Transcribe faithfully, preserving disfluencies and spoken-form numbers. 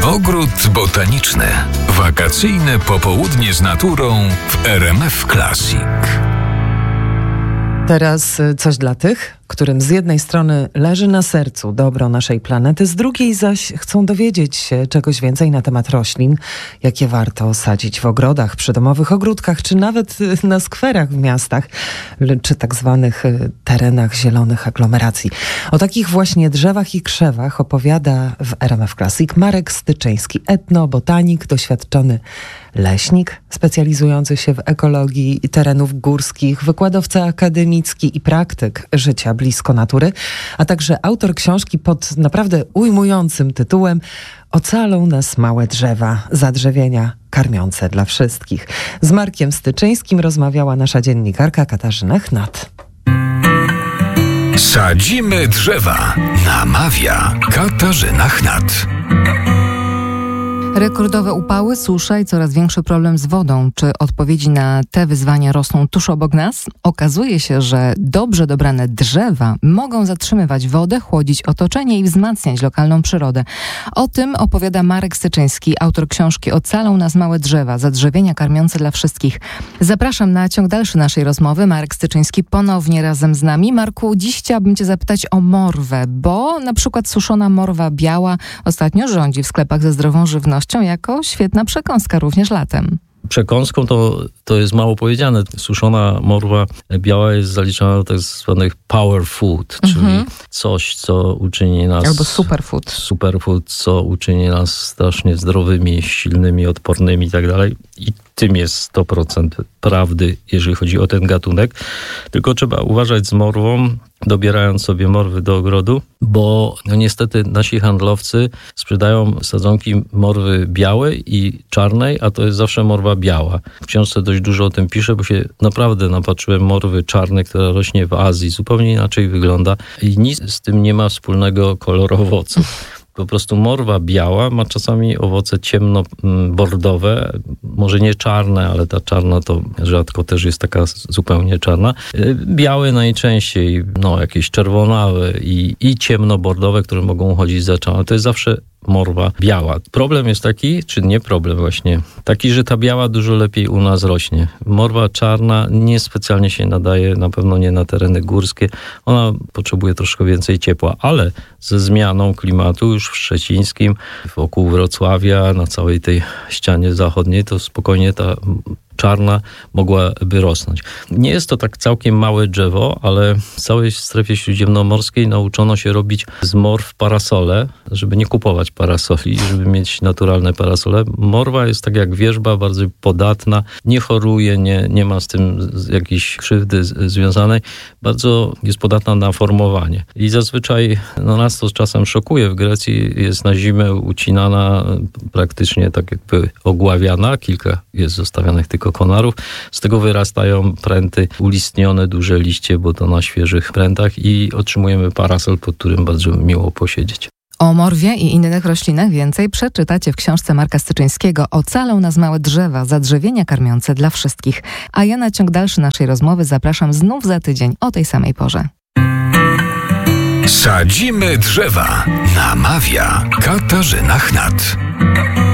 Ogród botaniczny. Wakacyjne popołudnie z naturą w R M F Classic. Teraz coś dla tych, którym z jednej strony leży na sercu dobro naszej planety, z drugiej zaś chcą dowiedzieć się czegoś więcej na temat roślin, jakie warto sadzić w ogrodach, przydomowych ogródkach, czy nawet na skwerach w miastach, czy tak zwanych terenach zielonych aglomeracji. O takich właśnie drzewach i krzewach opowiada w R M F Classic Marek Styczyński, etnobotanik, doświadczony leśnik specjalizujący się w ekologii terenów górskich, wykładowca akademicki i praktyk życia blisko natury, a także autor książki pod naprawdę ujmującym tytułem Ocalą nas małe drzewa, zadrzewienia karmiące dla wszystkich. Z Markiem Styczyńskim rozmawiała nasza dziennikarka Katarzyna Chnat. Sadzimy drzewa. Namawia Katarzyna Chnat. Rekordowe upały, susza i coraz większy problem z wodą. Czy odpowiedzi na te wyzwania rosną tuż obok nas? Okazuje się, że dobrze dobrane drzewa mogą zatrzymywać wodę, chłodzić otoczenie i wzmacniać lokalną przyrodę. O tym opowiada Marek Styczyński, autor książki Ocalą nas małe drzewa, zadrzewienia karmiące dla wszystkich. Zapraszam na ciąg dalszy naszej rozmowy. Marek Styczyński ponownie razem z nami. Marku, dziś chciałabym Cię zapytać o morwę, bo na przykład suszona morwa biała ostatnio rządzi w sklepach ze zdrową żywnością jako świetna przekąska również latem. Przekąską to, to jest mało powiedziane. Suszona morwa biała jest zaliczana do tak zwanych power food, mhm. czyli coś, co uczyni nas... Albo superfood. Superfood, co uczyni nas strasznie zdrowymi, silnymi, odpornymi i tak dalej. I tym jest sto procent prawdy, jeżeli chodzi o ten gatunek. Tylko trzeba uważać z morwą, dobierając sobie morwy do ogrodu, bo no niestety nasi handlowcy sprzedają sadzonki morwy białej i czarnej, a to jest zawsze morwa biała. W książce dość dużo o tym piszę, bo się naprawdę napatrzyłem morwy czarnej, która rośnie w Azji, zupełnie inaczej wygląda i nic z tym nie ma wspólnego kolor owoców. Po prostu morwa biała ma czasami owoce ciemno-bordowe, może nie czarne, ale ta czarna to rzadko też jest taka zupełnie czarna. Białe najczęściej, no jakieś czerwonawe i, i ciemno-bordowe, które mogą uchodzić za czarne. To jest zawsze morwa biała. Problem jest taki, czy nie problem właśnie, taki, że ta biała dużo lepiej u nas rośnie. Morwa czarna niespecjalnie się nadaje, na pewno nie na tereny górskie. Ona potrzebuje troszkę więcej ciepła, ale ze zmianą klimatu już w Szczecińskim, wokół Wrocławia, na całej tej ścianie zachodniej, to spokojnie ta czarna mogłaby rosnąć. Nie jest to tak całkiem małe drzewo, ale w całej strefie śródziemnomorskiej nauczono się robić z morw parasole, żeby nie kupować parasoli, żeby mieć naturalne parasole. Morwa jest tak jak wierzba, bardzo podatna, nie choruje, nie, nie ma z tym jakiejś krzywdy z, związanej. Bardzo jest podatna na formowanie. I zazwyczaj no nas to czasem szokuje. W Grecji jest na zimę ucinana, praktycznie tak jakby ogławiana. Kilka jest zostawianych tylko konarów. Z tego wyrastają pręty, ulistnione, duże liście, bo to na świeżych prętach i otrzymujemy parasol, pod którym bardzo miło posiedzieć. O morwie i innych roślinach więcej przeczytacie w książce Marka Styczyńskiego Ocalą nas małe drzewa, zadrzewienia karmiące dla wszystkich. A ja na ciąg dalszy naszej rozmowy zapraszam znów za tydzień o tej samej porze. Sadzimy drzewa. Namawia Katarzyna Chnat.